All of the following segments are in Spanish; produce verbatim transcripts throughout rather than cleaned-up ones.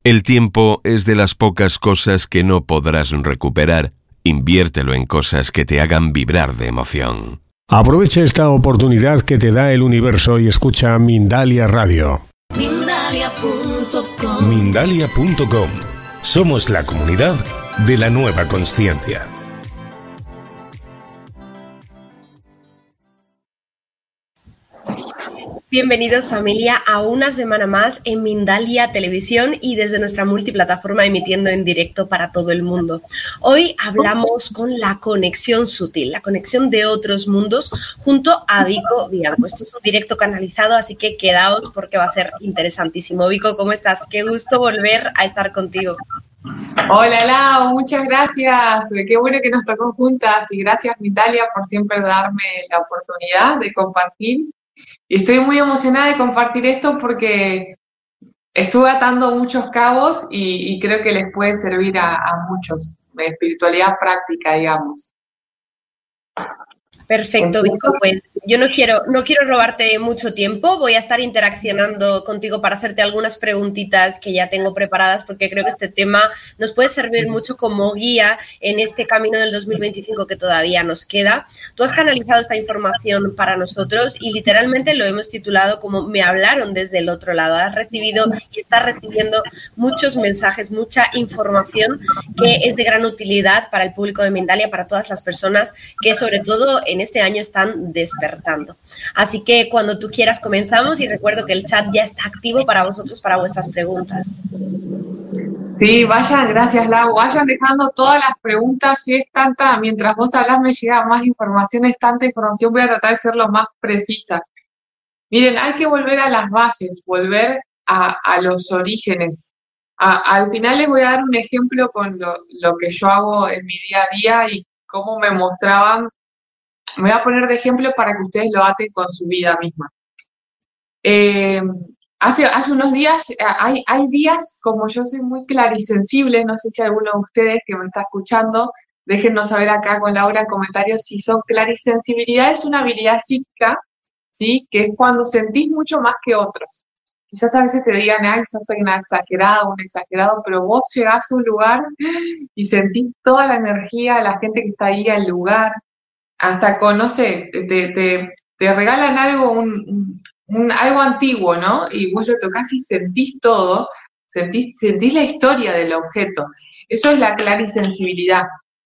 El tiempo es de las pocas cosas que no podrás recuperar. Inviértelo en cosas que te hagan vibrar de emoción. Aprovecha esta oportunidad que te da el universo y escucha Mindalia Radio. Mindalia punto com. Mindalia punto com. Somos la comunidad de la nueva consciencia. Bienvenidos, familia, a una semana más en Mindalia Televisión y desde nuestra multiplataforma emitiendo en directo para todo el mundo. Hoy hablamos con la conexión sutil, la conexión de otros mundos junto a Vico Bianco. Esto es un directo canalizado, así que quedaos porque va a ser interesantísimo. Vico, ¿cómo estás? Qué gusto volver a estar contigo. Hola Lau, muchas gracias. Qué bueno que nos tocó juntas y gracias Mindalia por siempre darme la oportunidad de compartir. Y estoy muy emocionada de compartir esto porque estuve atando muchos cabos y, y creo que les puede servir a, a muchos, de espiritualidad práctica, digamos. Perfecto, Vico, pues yo no quiero, no quiero robarte mucho tiempo, voy a estar interaccionando contigo para hacerte algunas preguntitas que ya tengo preparadas porque creo que este tema nos puede servir mucho como guía en este camino del dos mil veinticinco que todavía nos queda. Tú has canalizado esta información para nosotros y literalmente lo hemos titulado como Me hablaron desde el otro lado. Has recibido y estás recibiendo muchos mensajes, mucha información que es de gran utilidad para el público de Mindalia, para todas las personas que sobre todo en este año están despertando. Así que cuando tú quieras comenzamos y recuerdo que el chat ya está activo para vosotros, para vuestras preguntas. Sí, vayan, gracias Lau, vayan dejando todas las preguntas, si es tanta, mientras vos hablas me llega más información, es tanta información, voy a tratar de ser lo más precisa. Miren, hay que volver a las bases, volver a, a los orígenes. A, al final les voy a dar un ejemplo con lo, lo que yo hago en mi día a día y cómo me mostraban. Me voy a poner de ejemplo para que ustedes lo aten con su vida misma. Eh, hace, hace unos días, hay, hay días, como yo soy muy clarisensible, no sé si alguno de ustedes que me está escuchando, déjennos saber acá con Laura en comentarios si son clarisensibilidad, es una habilidad psíquica, ¿sí? Que es cuando sentís mucho más que otros. Quizás a veces te digan, ay, yo soy una exagerada, un exagerado, pero vos llegás a un lugar y sentís toda la energía de la gente que está ahí al lugar. Hasta con, no sé, te, te, te regalan algo, un, un, algo antiguo, ¿no? Y vos lo tocás y sentís todo, sentís, sentís la historia del objeto. Eso es la clarisensibilidad.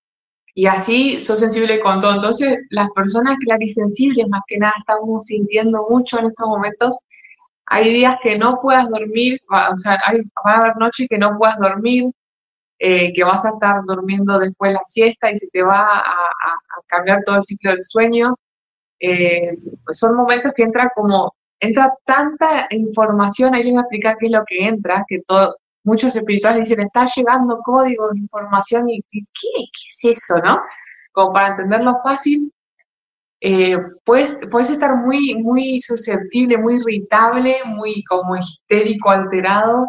Y así sos sensible con todo. Entonces, las personas clarisensibles, más que nada, estamos sintiendo mucho en estos momentos. Hay días que no puedas dormir, o sea, hay, va a haber noches que no puedas dormir, Eh, que vas a estar durmiendo después la siesta y se te va a, a, a cambiar todo el ciclo del sueño. Eh, pues son momentos que entra como, entra tanta información, ahí les voy a explicar qué es lo que entra, que todo, muchos espirituales dicen, está llegando código, información, y ¿qué, qué es eso, no? Como para entenderlo fácil, eh, puedes, puedes estar muy, muy susceptible, muy irritable, muy como histérico, alterado,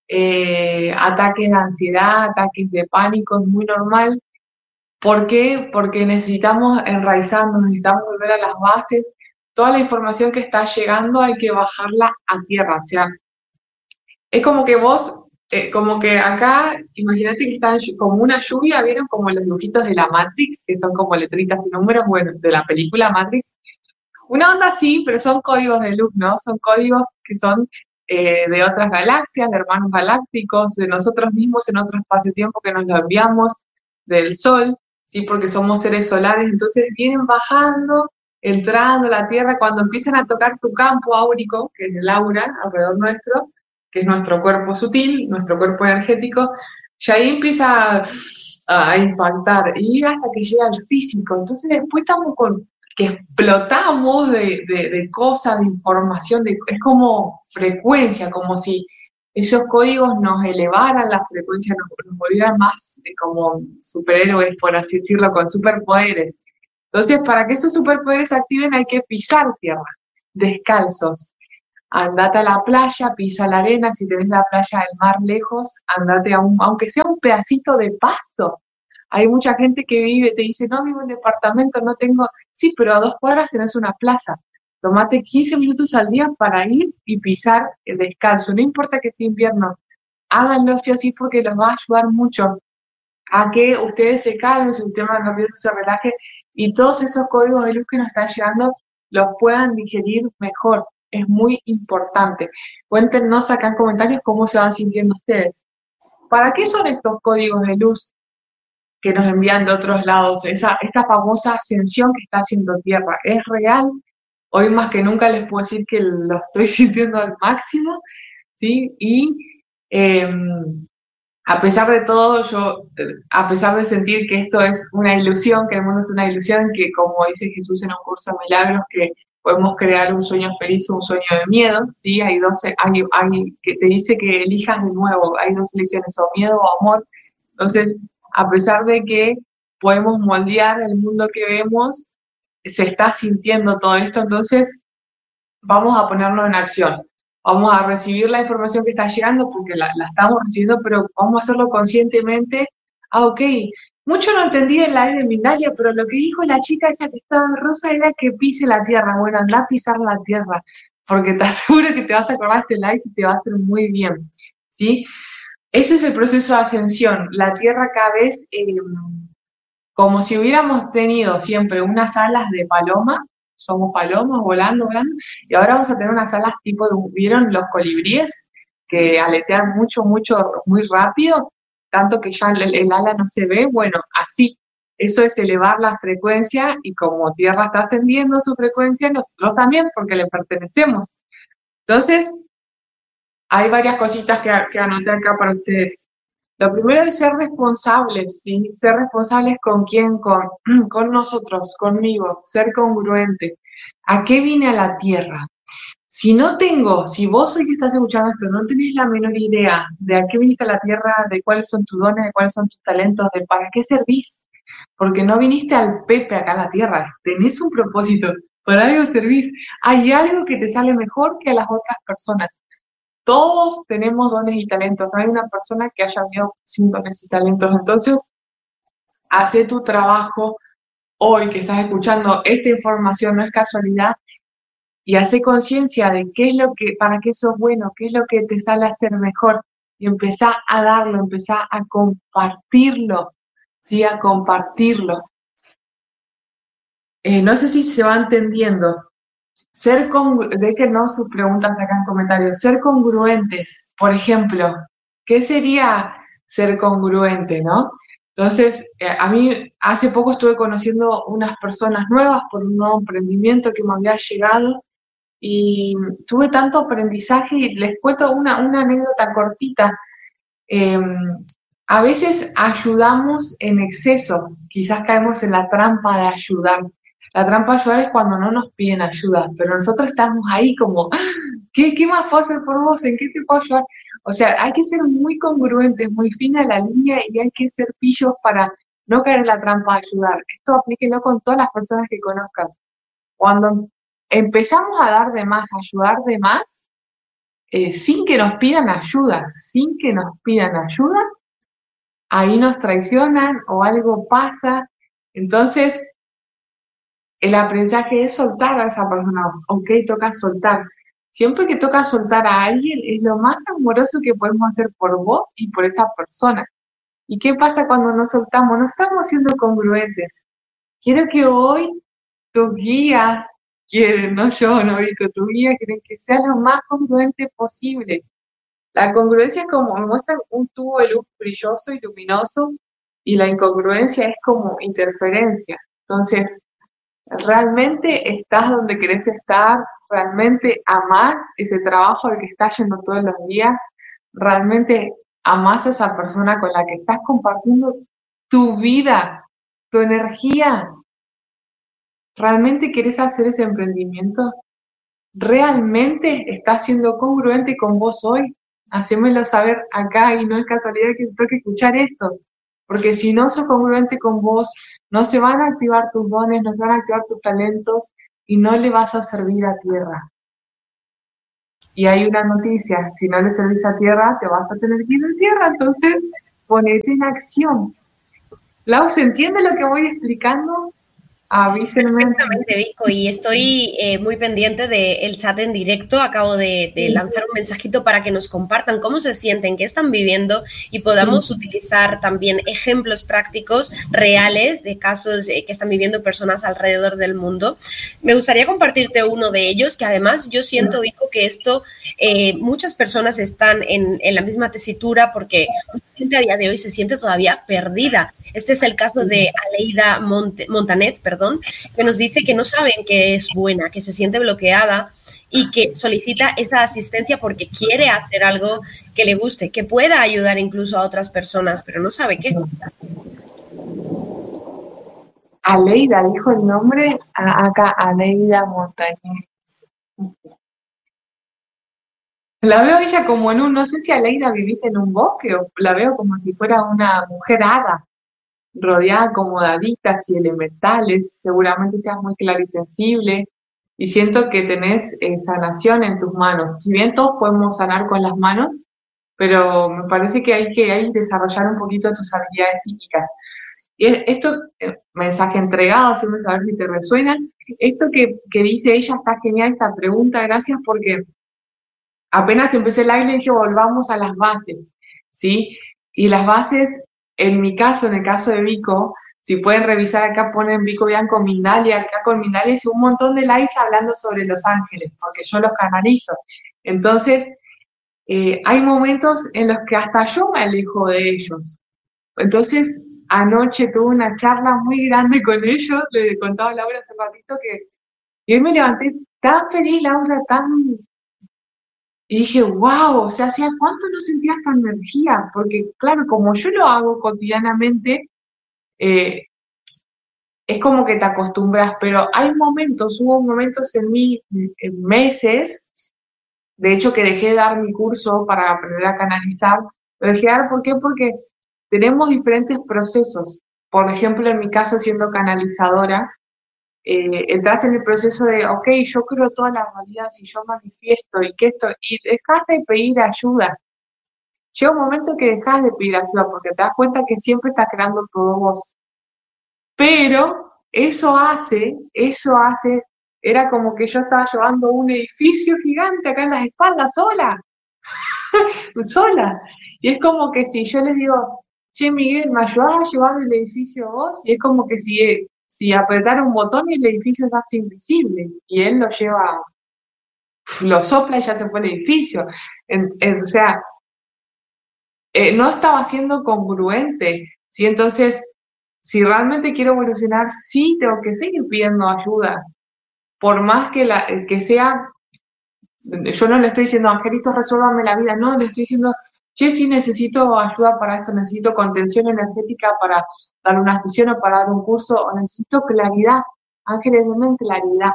Eh, ataques de ansiedad, ataques de pánico, es muy normal. ¿Por qué? Porque necesitamos enraizarnos, necesitamos volver a las bases. Toda la información que está llegando hay que bajarla a tierra. O sea, es como que vos, eh, como que acá, imagínate que está como una lluvia, ¿vieron? Como los dibujitos de la Matrix, que son como letritas y números, bueno, de la película Matrix. Una onda así, pero son códigos de luz, ¿no? Son códigos que son eh, de otras galaxias, de hermanos galácticos, de nosotros mismos en otro espacio-tiempo que nos lo enviamos del Sol, ¿sí? Porque somos seres solares, entonces vienen bajando, entrando a la Tierra, cuando empiezan a tocar tu campo áurico, que es el aura alrededor nuestro, que es nuestro cuerpo sutil, nuestro cuerpo energético, y ahí empieza a, a impactar, y hasta que llega al físico, entonces después estamos con que explotamos de, de, de cosas, de información, de, es como frecuencia, como si esos códigos nos elevaran la frecuencia, nos, nos volvieran más eh, como superhéroes, por así decirlo, con superpoderes. Entonces, para que esos superpoderes se activen hay que pisar tierra, descalzos. Andate a la playa, pisa la arena, si tenés la playa del mar lejos, andate a un, aunque sea un pedacito de pasto. Hay mucha gente que vive, te dice, no, vivo en departamento, no tengo... Sí, pero a dos cuadras tenés una plaza. Tomate quince minutos al día para ir y pisar descalzo. No importa que sea invierno. háganlo sí o sí porque los va a ayudar mucho a que ustedes se calmen, su sistema nervioso se relaje y todos esos códigos de luz que nos están llegando los puedan digerir mejor. Es muy importante. Cuéntenos acá en comentarios cómo se van sintiendo ustedes. ¿Para qué son estos códigos de luz que nos envían de otros lados? Esa, esta famosa ascensión que está haciendo Tierra, ¿es real? Hoy más que nunca les puedo decir que lo estoy sintiendo al máximo, ¿sí? Y eh, a pesar de todo, yo, a pesar de sentir que esto es una ilusión, que el mundo es una ilusión, que como dice Jesús en un curso de milagros, que podemos crear un sueño feliz o un sueño de miedo, ¿sí? Hay dos, hay, hay, que te dice que elijas de nuevo, hay dos elecciones, o miedo o amor. Entonces, a pesar de que podemos moldear el mundo que vemos, se está sintiendo todo esto, entonces vamos a ponerlo en acción. Vamos a recibir la información que está llegando porque la, la estamos recibiendo, pero vamos a hacerlo conscientemente. Ah, ok, mucho no entendí el live de Mindalia, pero lo que dijo la chica esa que estaba en rosa era que pise la tierra. Bueno, anda a pisar la tierra, porque te aseguro que te vas a acordar de este live y te va a hacer muy bien, ¿sí? Ese es el proceso de ascensión. La tierra cada vez, eh, como si hubiéramos tenido siempre unas alas de paloma, somos palomas volando, volando, y ahora vamos a tener unas alas tipo, de, ¿vieron los colibríes? Que aletean mucho, mucho, muy rápido, tanto que ya el, el ala no se ve. Bueno, así, eso es elevar la frecuencia, y como Tierra está ascendiendo su frecuencia, nosotros también, porque le pertenecemos. Entonces, hay varias cositas que, que anoté acá para ustedes. Lo primero es ser responsables, ¿sí? Ser responsables con quién, con, con nosotros, conmigo, ser congruente. ¿A qué vine a la Tierra? Si no tengo, si vos hoy que estás escuchando esto no tenés la menor idea de a qué viniste a la Tierra, de cuáles son tus dones, de cuáles son tus talentos, de para qué servís, porque no viniste al Pepe acá a la Tierra, tenés un propósito, para algo servís. Hay algo que te sale mejor que a las otras personas. Todos tenemos dones y talentos, no hay una persona que haya venido sin dones y talentos. Entonces, hace tu trabajo hoy que estás escuchando esta información, no es casualidad, y hace conciencia de qué es lo que, para qué sos bueno, qué es lo que te sale a hacer mejor, y empezá a darlo, empezá a compartirlo, ¿sí? A compartirlo. Eh, no sé si se va entendiendo. Ser congruentes, déjenos sus preguntas acá en comentarios. Ser congruentes, por ejemplo, ¿qué sería ser congruente, no? Entonces, eh, a mí hace poco estuve conociendo unas personas nuevas por un nuevo emprendimiento que me había llegado y tuve tanto aprendizaje y les cuento una, una anécdota cortita. Eh, a veces ayudamos en exceso, quizás caemos en la trampa de ayudar. La trampa de ayudar es cuando no nos piden ayuda, pero nosotros estamos ahí como, ¿qué, qué más puedo hacer por vos? ¿En qué te puedo ayudar? O sea, hay que ser muy congruentes, muy fina la línea y hay que ser pillos para no caer en la trampa de ayudar. Esto aplíquenlo con todas las personas que conozcan. Cuando empezamos a dar de más, a ayudar de más, eh, sin que nos pidan ayuda, sin que nos pidan ayuda, ahí nos traicionan o algo pasa. Entonces, el aprendizaje es soltar a esa persona. Ok, toca soltar. Siempre que toca soltar a alguien, es lo más amoroso que podemos hacer por vos y por esa persona. ¿Y qué pasa cuando no soltamos? No estamos siendo congruentes. Quiero que hoy tus guías, quieren, no yo, no digo, tus guías quieren que sea lo más congruente posible. La congruencia es como, me muestran un tubo de luz brilloso y luminoso, y la incongruencia es como interferencia. Entonces, ¿realmente estás donde querés estar? ¿Realmente amás ese trabajo al que estás yendo todos los días? ¿Realmente amás a esa persona con la que estás compartiendo tu vida, tu energía? ¿Realmente querés hacer ese emprendimiento? ¿Realmente estás siendo congruente con vos hoy? Hacémelo saber acá, y no es casualidad que te toque escuchar esto. Porque si no sos congruente con vos, no se van a activar tus dones, no se van a activar tus talentos y no le vas a servir a Tierra. Y hay una noticia, si no le servís a Tierra, te vas a tener que ir a Tierra, entonces ponete en acción. Lau, ¿se entiende lo que voy explicando? Avísenme. Perfectamente, Vico, y estoy eh, muy pendiente del chat en directo. Acabo de, de lanzar un mensajito para que nos compartan cómo se sienten, qué están viviendo y podamos Sí. utilizar también ejemplos prácticos reales de casos eh, que están viviendo personas alrededor del mundo. Me gustaría compartirte uno de ellos, que además yo siento, Vico, que esto eh, muchas personas están en, en la misma tesitura porque mucha gente a día de hoy se siente todavía perdida. Este es el caso de Aleida Monte, Montanet, perdón, que nos dice que no saben que es buena, que se siente bloqueada y que solicita esa asistencia porque quiere hacer algo que le guste, que pueda ayudar incluso a otras personas, pero no sabe qué. Aleida, dijo el nombre, a- acá, Aleida Montañez. La veo ella como en un, no sé si Aleida vivís en un bosque o la veo como si fuera una mujer hada, rodeada como de haditas y elementales, seguramente seas muy clarisensible y siento que tenés eh, sanación en tus manos. Si bien todos podemos sanar con las manos, pero me parece que hay que hay desarrollar un poquito tus habilidades psíquicas. Y es- esto, eh, mensaje entregado, haciendo saber si te resuena. Esto que, que dice ella está genial, esta pregunta, gracias porque apenas empecé el aire dije volvamos a las bases, ¿sí? Y las bases, en mi caso, en el caso de Vico, si pueden revisar acá, ponen Vico Bianco Mindalia, acá con Mindalia hice un montón de lives hablando sobre los ángeles, porque yo los canalizo. Entonces, eh, hay momentos en los que hasta yo me alejo de ellos. Entonces, anoche tuve una charla muy grande con ellos, le contaba a Laura hace ratito que y hoy me levanté tan feliz, Laura, tan... Y dije, wow, o sea, ¿hacía cuánto no sentía esta energía? Porque, claro, como yo lo hago cotidianamente, eh, es como que te acostumbras, pero hay momentos, hubo momentos en mí, en meses, de hecho que dejé de dar mi curso para aprender a canalizar, lo dejé de dar, ¿por qué? Porque tenemos diferentes procesos. Por ejemplo, en mi caso, siendo canalizadora, eh, entras en el proceso de, ok, yo creo todas las realidades y yo manifiesto y que esto, y dejas de pedir ayuda. Llega un momento que dejas de pedir ayuda porque te das cuenta que siempre estás creando todo vos. Pero eso hace, eso hace, era como que yo estaba llevando un edificio gigante acá en las espaldas sola, sola. Y es como que si yo les digo, che, Miguel, ¿me ayudás a llevar el edificio vos? Y es como que si, si apretara un botón y el edificio se hace invisible. Y él lo lleva, lo sopla y ya se fue el edificio. En- en- o sea, eh, no estaba siendo congruente. ¿Sí? Entonces, si realmente quiero evolucionar, sí tengo que seguir pidiendo ayuda. Por más que, la, que sea, yo no le estoy diciendo, Angelito, resuélvame la vida, no, le estoy diciendo, che, sí necesito ayuda para esto, necesito contención energética para dar una sesión o para dar un curso, o necesito claridad. Ángeles, denme claridad.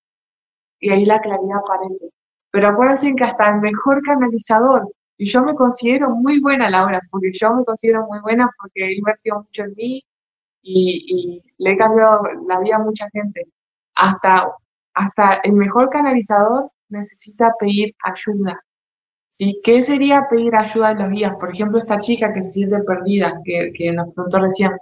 Y ahí la claridad aparece. Pero acuérdense que hasta el mejor canalizador, y yo me considero muy buena, Laura, porque yo me considero muy buena porque he invertido mucho en mí y, y le he cambiado la vida a mucha gente. Hasta, hasta el mejor canalizador necesita pedir ayuda. ¿Sí? ¿Qué sería pedir ayuda a los guías? Por ejemplo, esta chica que se siente perdida, que, que nos preguntó recién.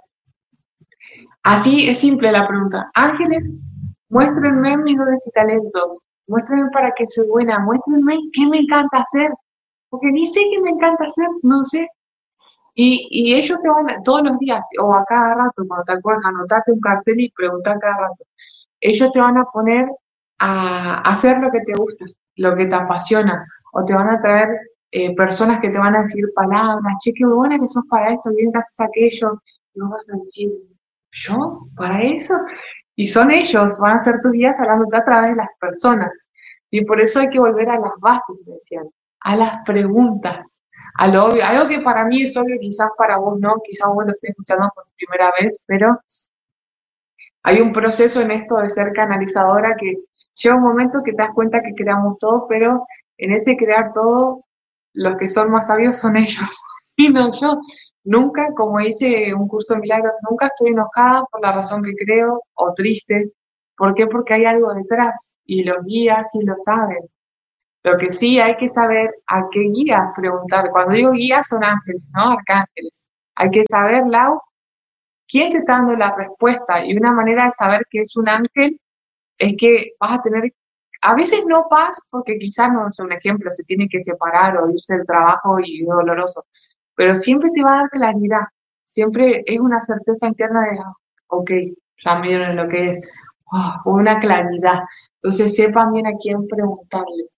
Así es simple la pregunta. Ángeles, muéstrenme mis dones y talentos. Muéstrenme para qué soy buena. Muéstrenme qué me encanta hacer. Porque ni sé qué me encanta hacer, no sé. Y, y ellos te van a, todos los días, o a cada rato, cuando te acuerdas, anotate un cartel y preguntar cada rato. Ellos te van a poner a hacer lo que te gusta, lo que te apasiona. O te van a traer eh, personas que te van a decir palabras. Che, qué buena que sos para esto, bien que haces aquello. Y vos vas a decir, ¿yo? ¿Para eso? Y son ellos, van a ser tus guías hablándote a través de las personas. Y por eso hay que volver a las bases, me decían, a las preguntas, a lo obvio. Algo que para mí es obvio, quizás para vos no, quizás vos lo estés escuchando por primera vez, pero hay un proceso en esto de ser canalizadora que llega un momento que te das cuenta que creamos todo, pero en ese crear todo, los que son más sabios son ellos, y no yo. Nunca, como hice un curso de milagros, nunca estoy enojada por la razón que creo o triste. ¿Por qué? Porque hay algo detrás y los guías sí lo saben. Lo que sí hay que saber a qué guías preguntar. Cuando digo guías son ángeles, ¿no? Arcángeles. Hay que saber, Lau, quién te está dando la respuesta. Y una manera de saber que es un ángel es que vas a tener, a veces no paz, porque quizás, no es un ejemplo, se tiene que separar o irse del trabajo y es doloroso, pero siempre te va a dar claridad, siempre es una certeza interna de, ah, ok, ya me dieron lo que es, oh, una claridad. Entonces sepan bien a quién preguntarles.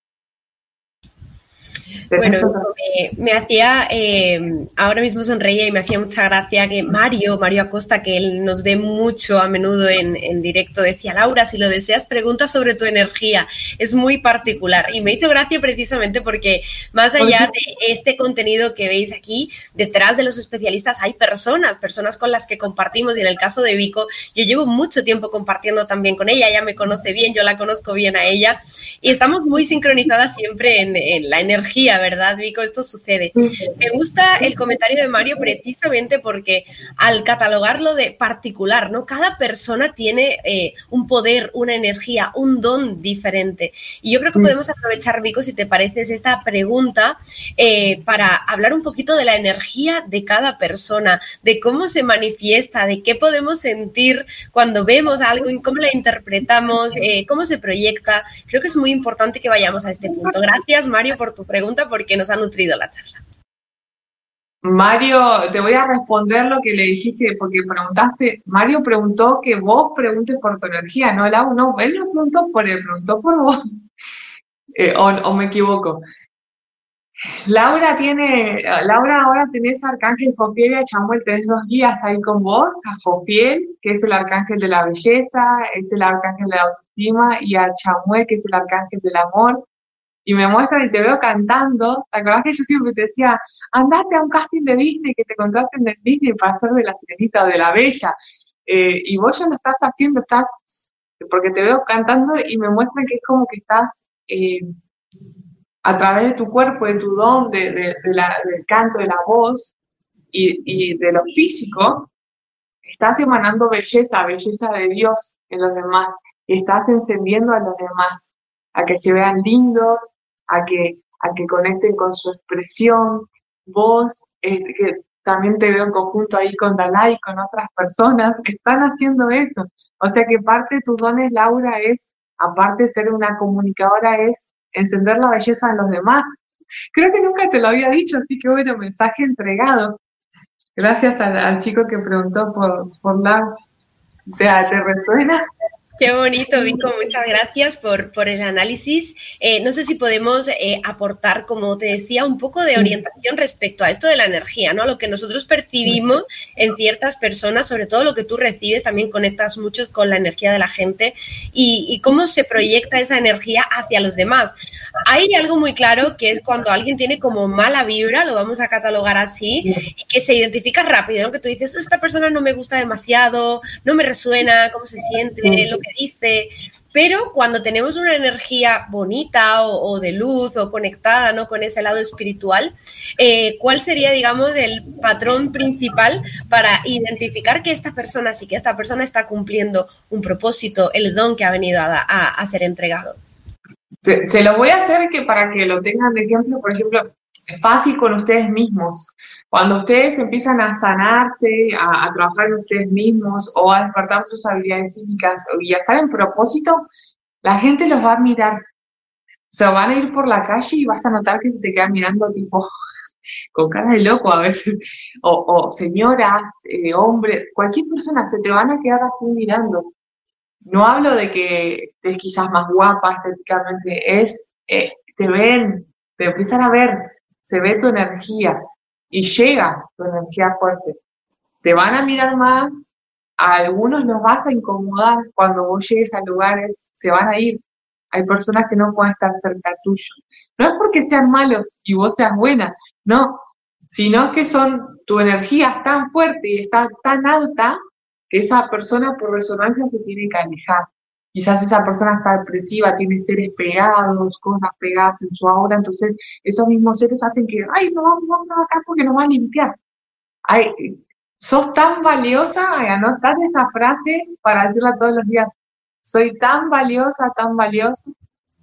Bueno, me, me hacía, eh, ahora mismo sonreía y me hacía mucha gracia que Mario, Mario Acosta, que él nos ve mucho a menudo en, en directo, decía, Laura, si lo deseas, pregunta sobre tu energía, es muy particular. Y me hizo gracia precisamente porque más allá de este contenido que veis aquí, detrás de los especialistas hay personas, personas con las que compartimos, y en el caso de Vico, yo llevo mucho tiempo compartiendo también con ella, ella me conoce bien, yo la conozco bien a ella, y estamos muy sincronizadas siempre en, en la energía, ¿verdad, Vico? Esto sucede. Me gusta el comentario de Mario precisamente porque al catalogarlo de particular, ¿no? Cada persona tiene eh, un poder, una energía, un don diferente. Y yo creo que podemos aprovechar, Vico, si te parece, esta pregunta eh, para hablar un poquito de la energía de cada persona, de cómo se manifiesta, de qué podemos sentir cuando vemos algo y cómo la interpretamos, eh, cómo se proyecta. Creo que es muy importante que vayamos a este punto. Gracias, Mario, por tu pregunta, porque nos ha nutrido la charla. Mario, te voy a responder lo que le dijiste, porque preguntaste, Mario preguntó que vos preguntes por tu energía, no, Lau, no, él no preguntó por él, preguntó por vos, eh, o, o me equivoco. Laura tiene, Laura ahora tenés a Arcángel Jofiel y a Chamuel, tenés dos guías ahí con vos, a Jofiel, que es el arcángel de la belleza, es el arcángel de la autoestima, y a Chamuel, que es el arcángel del amor. Y me muestran y te veo cantando. ¿Te acordás que yo siempre te decía, andate a un casting de Disney, que te contraten de Disney para ser de la Sirenita o de la Bella? Eh, y vos ya lo estás haciendo, estás, porque te veo cantando y me muestran que es como que estás eh, a través de tu cuerpo, de tu don, de, de, de la, del canto, de la voz y, y de lo físico, estás emanando belleza, belleza de Dios en los demás, y estás encendiendo a los demás a que se vean lindos, a que, a que conecten con su expresión. Vos, eh, que también te veo en conjunto ahí con Dalai y con otras personas, están haciendo eso. O sea que parte de tus dones, Laura, es, aparte de ser una comunicadora, es encender la belleza en los demás. Creo que nunca te lo había dicho, así que bueno, mensaje entregado. Gracias al, al chico que preguntó por, por Lau. ¿Te, ¿Te resuena? Qué bonito, Vico, muchas gracias por, por el análisis. Eh, no sé si podemos eh, aportar, como te decía, un poco de orientación respecto a esto de la energía, ¿no? Lo que nosotros percibimos en ciertas personas, sobre todo lo que tú recibes, también conectas mucho con la energía de la gente y, y cómo se proyecta esa energía hacia los demás. Hay algo muy claro que es cuando alguien tiene como mala vibra, lo vamos a catalogar así, y que se identifica rápido, ¿no? Que tú dices, esta persona no me gusta demasiado, no me resuena, cómo se siente, lo que dice, pero cuando tenemos una energía bonita o, o de luz o conectada, ¿no? Con ese lado espiritual, eh, ¿cuál sería, digamos, el patrón principal para identificar que esta persona sí, que esta persona está cumpliendo un propósito, el don que ha venido a, a, a ser entregado? Se, se lo voy a hacer que para que lo tengan de ejemplo, por ejemplo, es fácil con ustedes mismos. Cuando ustedes empiezan a sanarse, a, a trabajar en ustedes mismos o a despertar sus habilidades psíquicas y a estar en propósito, la gente los va a mirar. O sea, van a ir por la calle y vas a notar que se te quedan mirando tipo con cara de loco a veces. O, o señoras, eh, hombres, cualquier persona, se te van a quedar así mirando. No hablo de que estés quizás más guapa estéticamente, es, eh, te ven, te empiezan a ver, se ve tu energía. Y llega tu energía fuerte. Te van a mirar más, a algunos los vas a incomodar cuando vos llegues a lugares, se van a ir. Hay personas que no pueden estar cerca tuyo. No es porque sean malos y vos seas buena, no, sino que son, tu energía es tan fuerte y está tan alta que esa persona por resonancia se tiene que alejar. Quizás esa persona está depresiva, tiene seres pegados, cosas pegadas en su aura, entonces esos mismos seres hacen que, ay, no vamos, vamos acá porque nos va a limpiar. Ay, sos tan valiosa, anotar esa frase para decirla todos los días. Soy tan valiosa, tan valiosa,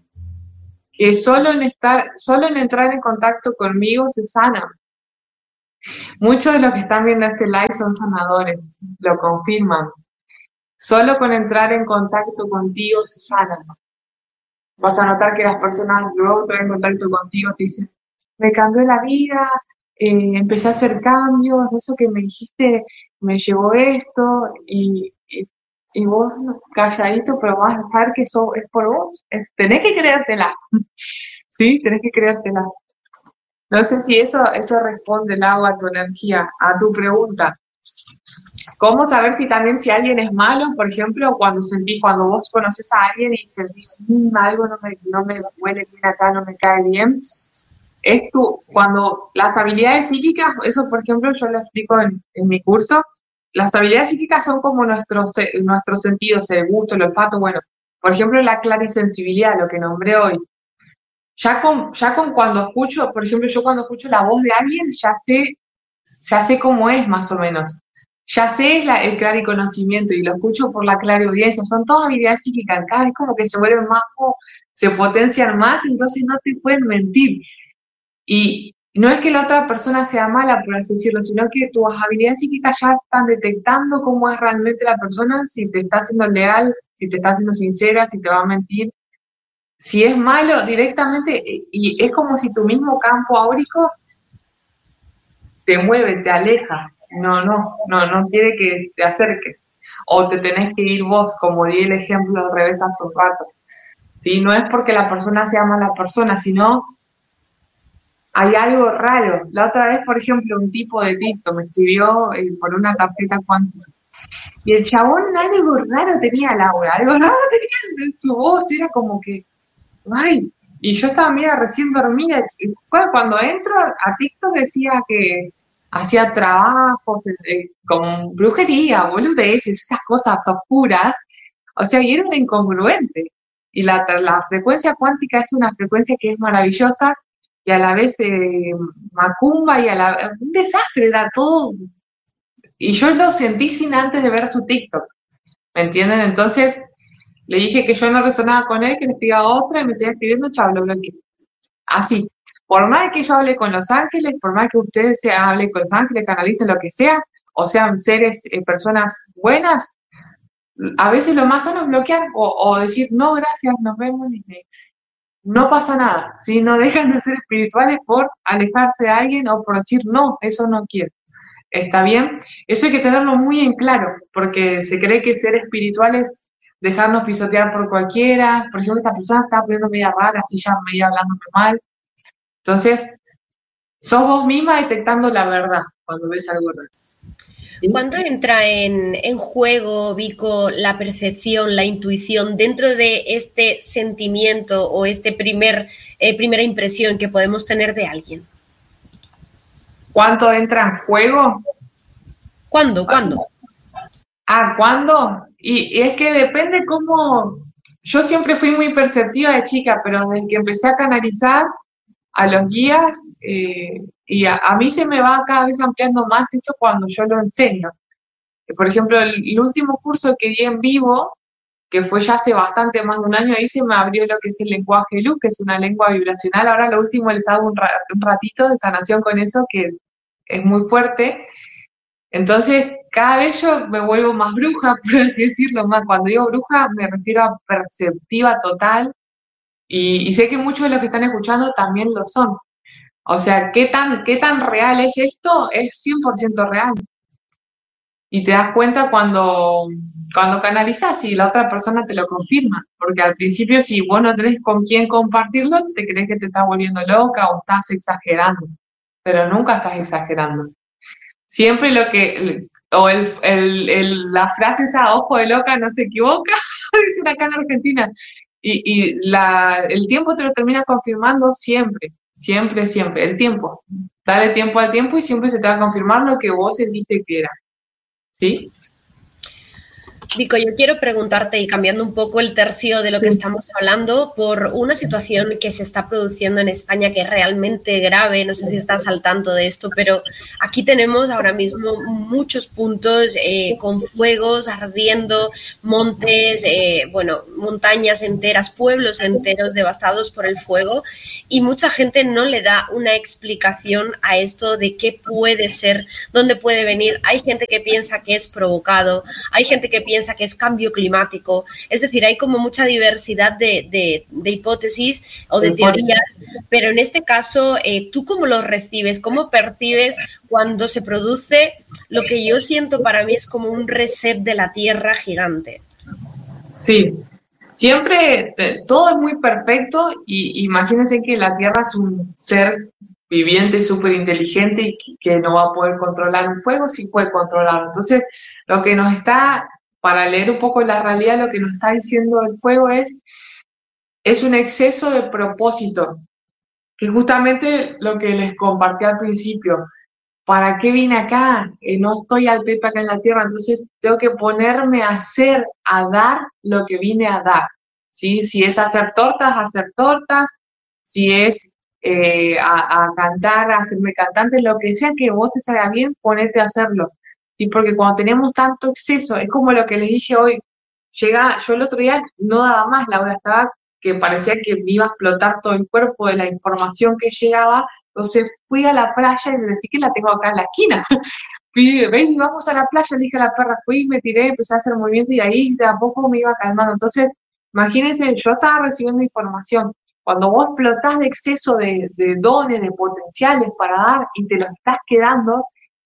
que solo en estar, solo en entrar en contacto conmigo se sana. Muchos de los que están viendo este live son sanadores, lo confirman. Solo con entrar en contacto contigo se sanan. Vas a notar que las personas luego entran en contacto contigo, te dicen, me cambió la vida, eh, empecé a hacer cambios, eso que me dijiste me llevó esto, y, y, y vos calladito, pero vas a saber que eso es por vos. Es- tenés que creértela, ¿sí? Tenés que creértela. No sé si eso, eso responde, Lau, a tu energía, a tu pregunta. ¿Cómo saber si también si alguien es malo? Por ejemplo, cuando sentís, cuando vos conoces a alguien y sentís, "Mm, algo no me, no me huele bien acá, no me cae bien", es tu, cuando las habilidades psíquicas, eso por ejemplo yo lo explico en, en mi curso, las habilidades psíquicas son como nuestros, se- nuestros sentidos, el gusto, el olfato, bueno, por ejemplo la clarisensibilidad, lo que nombré hoy. Ya con, ya con cuando escucho, por ejemplo, yo cuando escucho la voz de alguien, ya sé, ya sé cómo es más o menos. Ya sé la- el clariconocimiento y lo escucho por la clariaudiencia. Son todas habilidades psíquicas, cada vez como que se vuelven más, como- se potencian más, entonces no te pueden mentir. Y no es que la otra persona sea mala, por así decirlo, sino que tus habilidades psíquicas ya están detectando cómo es realmente la persona, si te está siendo leal, si te está siendo sincera, si te va a mentir. Si es malo directamente, eh, y es como si tu mismo campo áurico te mueve, te aleja. No, no, no, no quiere que te acerques. O te tenés que ir vos, como di el ejemplo al revés hace un rato. ¿Sí? No es porque la persona sea mala persona, sino hay algo raro. La otra vez, por ejemplo, un tipo de TikTok me escribió eh, por una tarjeta cuántica. Y el chabón algo raro tenía, Laura, algo raro tenía en su voz, era como que, ay, y yo estaba mira recién dormida, y bueno, cuando entro a TikTok decía que hacía trabajos eh, con brujería, boludeces, esas cosas oscuras, o sea, y era un incongruente. Y la, la frecuencia cuántica es una frecuencia que es maravillosa y a la vez eh, macumba y a la un desastre, era todo. Y yo lo sentí sin antes de ver su TikTok, ¿me entienden? Entonces le dije que yo no resonaba con él, que le escribía otra y me seguía escribiendo, chao, lo bloqueé. Así, por más que yo hable con los ángeles, por más que ustedes se hablen con los ángeles, canalicen lo que sea, o sean seres, eh, personas buenas, a veces lo más sano es bloquear o, o decir, no, gracias, nos vemos, y me- no pasa nada, ¿sí? No dejan de ser espirituales por alejarse de alguien o por decir, no, eso no quiero. ¿Está bien? Eso hay que tenerlo muy en claro, porque se cree que ser espiritual es dejarnos pisotear por cualquiera. Por ejemplo, esta persona está poniendo media rara, así ya media hablándome mal. Entonces, sos vos misma detectando la verdad cuando ves algo raro. ¿Sí? ¿Cuándo entra en, en juego, Vico, la percepción, la intuición dentro de este sentimiento o este primer, eh, primera impresión que podemos tener de alguien? ¿Cuánto entra en juego? ¿Cuándo? ¿Cuándo? Ah, ¿cuándo? Y, y es que depende cómo... Yo siempre fui muy perceptiva de chica, pero desde que empecé a canalizar a los guías, eh, y a, a mí se me va cada vez ampliando más esto cuando yo lo enseño. Por ejemplo, el, el último curso que di en vivo, que fue ya hace bastante más de un año, ahí se me abrió lo que es el lenguaje de luz, que es una lengua vibracional. Ahora lo último les hago un, ra- un ratito de sanación con eso, que es muy fuerte. Entonces, cada vez yo me vuelvo más bruja, por así decirlo. Más cuando digo bruja, me refiero a perceptiva total, y, y sé que muchos de los que están escuchando también lo son. O sea, ¿qué tan, qué tan real es esto? Es cien por ciento real. Y te das cuenta cuando, cuando canalizas y la otra persona te lo confirma. Porque al principio, si vos no tenés con quién compartirlo, te crees que te estás volviendo loca o estás exagerando. Pero nunca estás exagerando. Siempre lo que, o el, el, el- la frase esa, ojo de loca no se equivoca, dicen acá en Argentina. Y, y la, el tiempo te lo termina confirmando siempre, siempre, siempre. El tiempo. Dale tiempo al tiempo y siempre se te va a confirmar lo que vos sentiste que era. ¿Sí? Vico, yo quiero preguntarte, y cambiando un poco el tercio de lo que estamos hablando, por una situación que se está produciendo en España que es realmente grave. No sé si estás al tanto de esto, pero aquí tenemos ahora mismo muchos puntos eh, con fuegos ardiendo, montes, eh, bueno, montañas enteras, pueblos enteros devastados por el fuego, y mucha gente no le da una explicación a esto de qué puede ser, dónde puede venir. Hay gente que piensa que es provocado, hay gente que piensa que es cambio climático, es decir, hay como mucha diversidad de, de, de hipótesis o de teorías, pero en este caso, eh, ¿tú cómo lo recibes? ¿Cómo percibes cuando se produce lo que yo siento para mí es como un reset de la Tierra gigante? Sí, siempre eh, todo es muy perfecto y imagínense que la Tierra es un ser viviente súper inteligente y que, que no va a poder controlar un fuego, sí puede controlarlo. Entonces, lo que nos está, para leer un poco la realidad, lo que nos está diciendo el fuego es, es un exceso de propósito, que justamente lo que les compartí al principio. ¿Para qué vine acá? Eh, no estoy al pepe acá en la tierra, entonces tengo que ponerme a hacer, a dar lo que vine a dar, ¿sí? Si es hacer tortas, hacer tortas, si es eh, a, a cantar, a hacerme cantante, lo que sea que vos te salga bien, ponete a hacerlo, ¿sí? Porque cuando tenemos tanto exceso, es como lo que les dije hoy, llega, yo el otro día no daba más, Laura, estaba que parecía que me iba a explotar todo el cuerpo de la información que llegaba. Entonces fui a la playa y me decía que la tengo acá en la esquina. Fui, ven, vamos a la playa, le dije a la perra, fui, me tiré, empecé a hacer movimiento y ahí de a poco me iba calmando. Entonces, imagínense, yo estaba recibiendo información. Cuando vos explotás de exceso de, de dones, de potenciales para dar y te los estás quedando,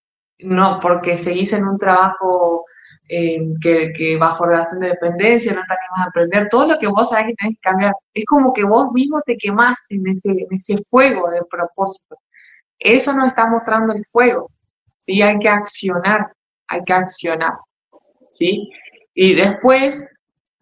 no porque seguís en un trabajo eh, que, que bajo relación de dependencia, no te animas a aprender, todo lo que vos sabés que tenés que cambiar, es como que vos mismo te quemás en ese, en ese fuego de propósito. Eso nos está mostrando el fuego, ¿sí? Hay que accionar, hay que accionar, ¿sí? Y después,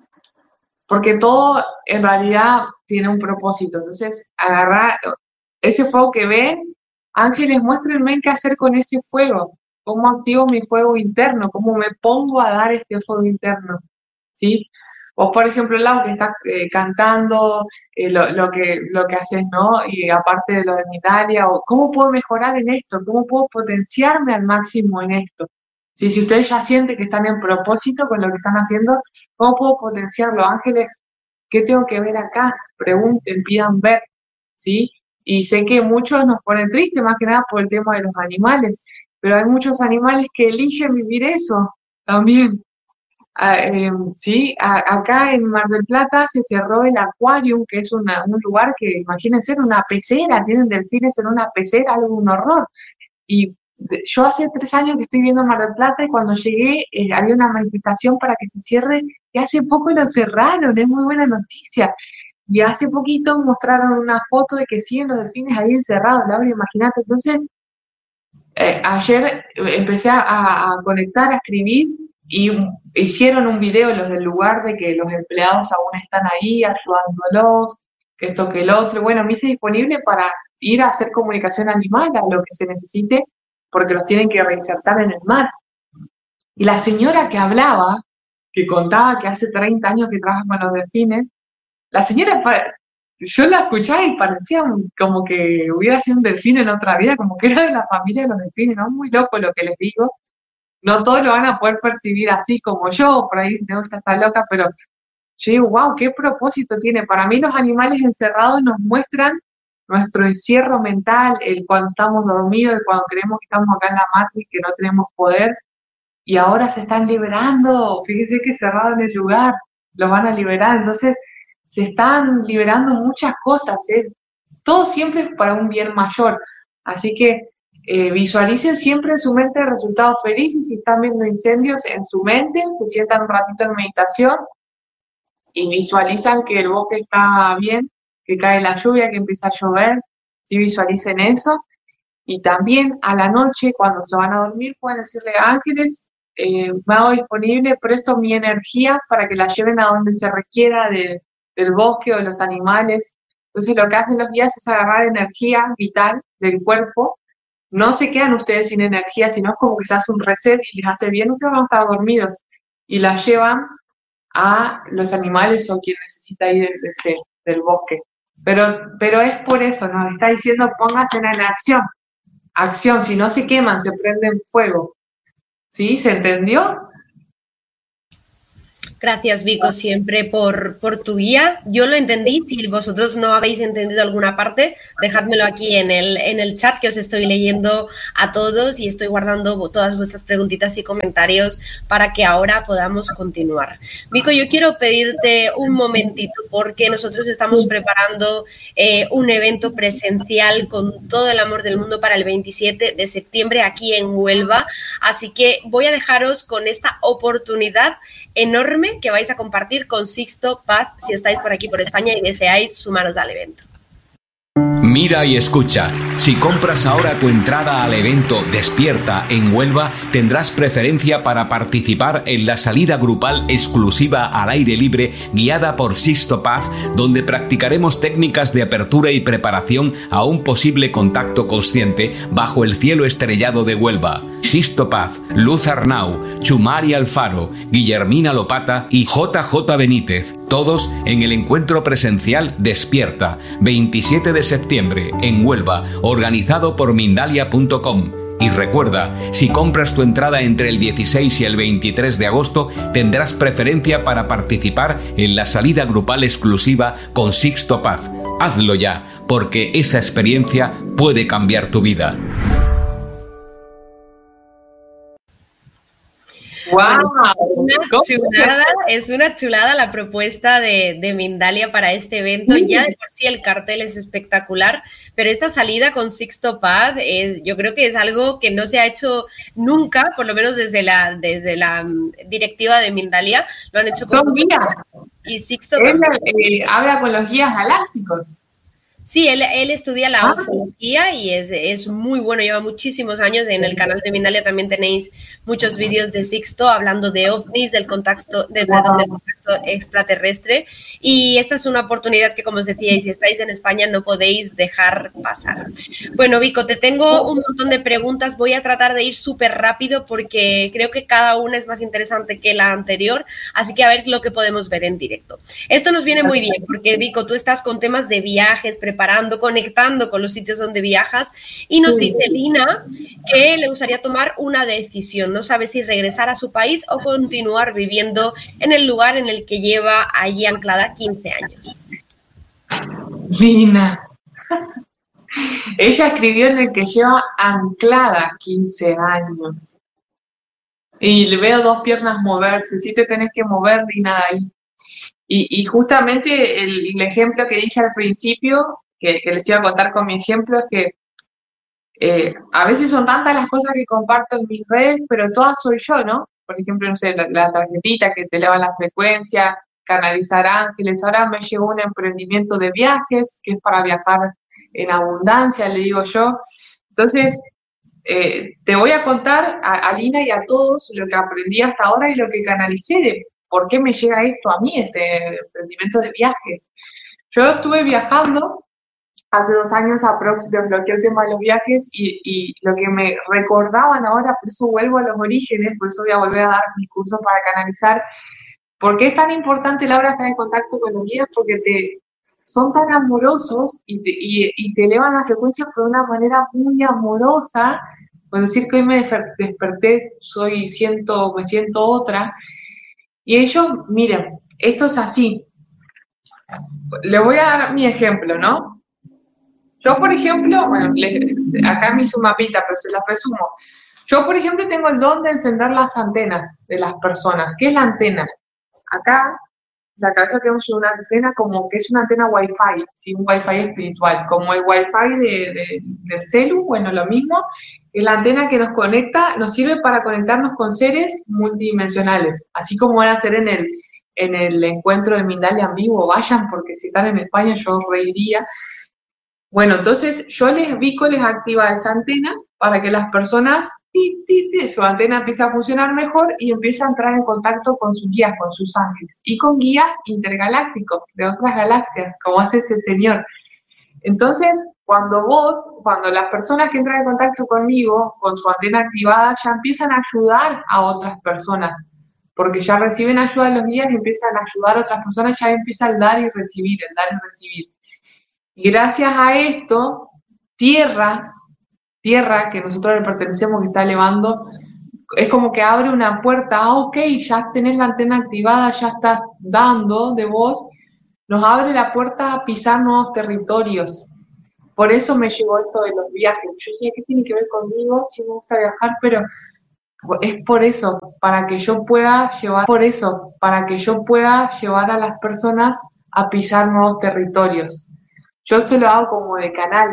porque todo en realidad tiene un propósito, entonces agarrar ese fuego que ven, ángeles, muéstrenme qué hacer con ese fuego. ¿Cómo activo mi fuego interno? ¿Cómo me pongo a dar este fuego interno? ¿Sí? O, por ejemplo, Lau, que está eh, cantando eh, lo, lo, que, lo que haces, ¿no? Y aparte de lo de Mindalia, o ¿cómo puedo mejorar en esto? ¿Cómo puedo potenciarme al máximo en esto? ¿Sí? Si ustedes ya sienten que están en propósito con lo que están haciendo, ¿cómo puedo potenciarlo? Ángeles, ¿qué tengo que ver acá? Pregunten, pidan ver, ¿sí? Y sé que muchos nos ponen tristes, más que nada por el tema de los animales, pero hay muchos animales que eligen vivir eso también. Ah, eh, sí, a, acá en Mar del Plata se cerró el Aquarium, que es una, un lugar que, imagínense, era una pecera, tienen delfines en una pecera, algo un horror. Y de, yo hace tres años que estoy viviendo en Mar del Plata y cuando llegué eh, había una manifestación para que se cierre y hace poco lo cerraron, es muy buena noticia. Y hace poquito mostraron una foto de que siguen los delfines ahí encerrados, Laura, imagínate. Entonces, eh, ayer empecé a, a conectar, a escribir y hicieron un video los del lugar de que los empleados aún están ahí ayudándolos, que esto, que el otro. Bueno, me hice disponible para ir a hacer comunicación animal a lo que se necesite porque los tienen que reinsertar en el mar. Y la señora que hablaba, que contaba que hace treinta años que trabaja con los delfines, la señora, yo la escuchaba y parecía como que hubiera sido un delfín en otra vida, como que era de la familia de los delfines, ¿no? Muy loco lo que les digo. No todos lo van a poder percibir así como yo, por ahí me gusta estar loca, pero yo digo, wow, qué propósito tiene. Para mí los animales encerrados nos muestran nuestro encierro mental, el cuando estamos dormidos, el cuando creemos que estamos acá en la Matrix, que no tenemos poder, y ahora se están liberando, fíjense que cerrado en el lugar, los van a liberar, entonces se están liberando muchas cosas, ¿eh? Todo siempre es para un bien mayor, así que eh, visualicen siempre en su mente resultados felices. Si están viendo incendios en su mente, se sientan un ratito en meditación y visualizan que el bosque está bien, que cae la lluvia, que empieza a llover, sí, visualicen eso. Y también a la noche, cuando se van a dormir, pueden decirle, ángeles, eh, me hago disponible, presto mi energía para que la lleven a donde se requiera de, del bosque o de los animales. Entonces lo que hacen los guías es agarrar energía vital del cuerpo. No se quedan ustedes sin energía, sino es como que se hace un reset y les hace bien, ustedes van a estar dormidos. y la llevan a los animales o quien necesita ir del, del, del bosque. Pero, pero es por eso, nos está diciendo pónganse en acción, acción, si no se queman, se prenden fuego. ¿Sí? ¿Se entendió? Gracias, Vico, siempre por, por tu guía. Yo lo entendí. Si vosotros no habéis entendido alguna parte, dejádmelo aquí en el, en el chat, que os estoy leyendo a todos y estoy guardando todas vuestras preguntitas y comentarios para que ahora podamos continuar. Vico, yo quiero pedirte un momentito porque nosotros estamos preparando eh, un evento presencial con todo el amor del mundo para el veintisiete de septiembre aquí en Huelva. Así que voy a dejaros con esta oportunidad enorme que vais a compartir con Sixto Paz si estáis por aquí por España y deseáis sumaros al evento. Mira y escucha. Si compras ahora tu entrada al evento Despierta en Huelva, tendrás preferencia para participar en la salida grupal exclusiva al aire libre guiada por Sixto Paz, donde practicaremos técnicas de apertura y preparación a un posible contacto consciente bajo el cielo estrellado de Huelva. Sixto Paz, Luz Arnau, Chumari Alfaro, Guillermina Lopata y J J Benítez, todos en el encuentro presencial Despierta, veintisiete de septiembre, en Huelva, organizado por Mindalia punto com. Y recuerda, si compras tu entrada entre el dieciséis y el veintitrés de agosto, tendrás preferencia para participar en la salida grupal exclusiva con Sixto Paz. Hazlo ya, porque esa experiencia puede cambiar tu vida. ¡Wow! Una chulada, es una chulada la propuesta de, de Mindalia para este evento. Ya de por sí el cartel es espectacular, pero esta salida con Sixto Paz es, yo creo que es algo que no se ha hecho nunca, por lo menos desde la, desde la directiva de Mindalia. Lo han hecho con Son guías. Y Sixto Él también. eh, habla con los guías galácticos. Sí, él, él estudia la ah. ufología y es, es muy bueno, lleva muchísimos años. En el canal de Mindalia también tenéis muchos vídeos de Sixto hablando de ovnis, del contacto, de, wow. del contacto extraterrestre. Y esta es una oportunidad que, como os decía, y si estáis en España no podéis dejar pasar. Bueno, Vico, te tengo un montón de preguntas. Voy a tratar de ir súper rápido porque creo que cada una es más interesante que la anterior. Así que a ver lo que podemos ver en directo. Esto nos viene muy bien porque, Vico, tú estás con temas de viajes, preparando, conectando con los sitios donde viajas y nos dice Lina que le gustaría tomar una decisión, no sabe si regresar a su país o continuar viviendo en el lugar en el que lleva allí anclada quince años. Lina, ella escribió en el que lleva anclada quince años y le veo dos piernas moverse, sí te tenés que mover, Lina, de ahí. Y, y justamente el, el ejemplo que dije al principio, que, que les iba a contar con mi ejemplo, es que eh, a veces son tantas las cosas que comparto en mis redes, pero todas soy yo, ¿no? Por ejemplo, no sé, la, la tarjetita que te eleva la frecuencia, canalizar ángeles. Ahora me llegó un emprendimiento de viajes, que es para viajar en abundancia, le digo yo. Entonces, eh, te voy a contar a, a Lina y a todos lo que aprendí hasta ahora y lo que canalicé de ¿por qué me llega esto a mí, este emprendimiento de viajes? Yo estuve viajando, hace dos años aprox desbloqueé el tema de los viajes y, y lo que me recordaban ahora, por eso vuelvo a los orígenes, por eso voy a volver a dar mi curso para canalizar. ¿Por qué es tan importante, Laura, estar en contacto con los guías? Porque te, son tan amorosos y te, y, y te elevan las frecuencias de una manera muy amorosa. Por decir que hoy me desperté, soy, siento, me siento otra. Y ellos, miren, esto es así. Le voy a dar mi ejemplo, ¿no? Yo, por ejemplo, bueno, le, acá me hizo un mapita, pero se las resumo. Yo, por ejemplo, tengo el don de encender las antenas de las personas. ¿Qué es la antena? Acá, la cabeza tenemos una antena como que es una antena Wi-Fi, ¿sí? Un Wi-Fi espiritual, como el Wi-Fi de, de, del celu, bueno, lo mismo. Es la antena que nos conecta, nos sirve para conectarnos con seres multidimensionales, así como van a ser en el, en el encuentro de Mindalia en vivo. Vayan, porque si están en España yo reiría. Bueno, entonces yo les Vico les activa esa antena para que las personas, ti, ti, ti, su antena empiece a funcionar mejor y empiece a entrar en contacto con sus guías, con sus ángeles y con guías intergalácticos de otras galaxias, como hace ese señor. Entonces, cuando vos, cuando las personas que entran en contacto conmigo, con su antena activada, ya empiezan a ayudar a otras personas, porque ya reciben ayuda de los guías y empiezan a ayudar a otras personas, ya empieza el dar y recibir, el dar y recibir. Y gracias a esto, tierra, tierra que nosotros le pertenecemos, que está elevando, es como que abre una puerta, ah, ok, ya tenés la antena activada, ya estás dando de vos, nos abre la puerta a pisar nuevos territorios. Por eso me llegó esto de los viajes. Yo sé que tiene que ver conmigo, sí me gusta viajar, pero es por eso, para que yo pueda llevar, por eso, para que yo pueda llevar a las personas a pisar nuevos territorios. Yo se lo hago como de canal.